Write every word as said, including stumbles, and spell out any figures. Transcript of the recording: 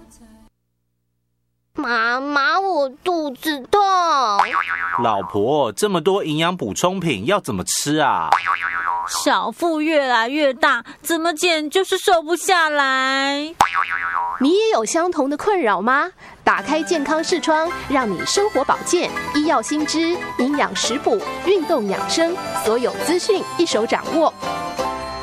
妈妈，我肚子痛。 老婆，这么多营养补充品要怎么吃啊？ 小腹越来越大，怎么减就是瘦不下来。 你也有相同的困扰吗？打开健康视窗，让你生活保健、医药新知、营养食补、运动养生，所有资讯一手掌握。